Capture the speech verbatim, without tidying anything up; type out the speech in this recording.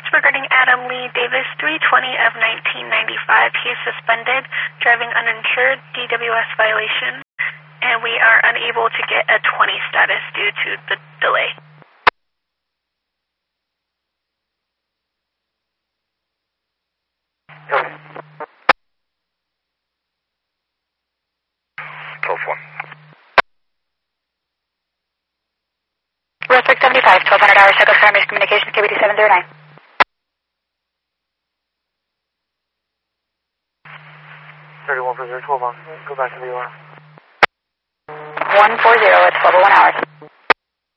regarding Adam Lee Davis, three twenty of nineteen ninety-five. He is suspended, driving uninsured, D W S violation, and we are unable to get a twenty status due to the delay. twelve one. Respect seventy-five, twelve hundred hours, check up primary communications, K B D seven zero nine. thirty-one for zero twelve on. Go back to the O R. one four zero at twelve oh one hours.